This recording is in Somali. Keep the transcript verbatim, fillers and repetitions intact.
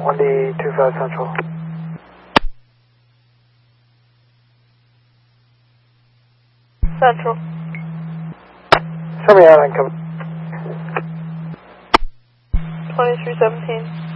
one D two five Central. Central. Show me out and come. twenty-three seventeen.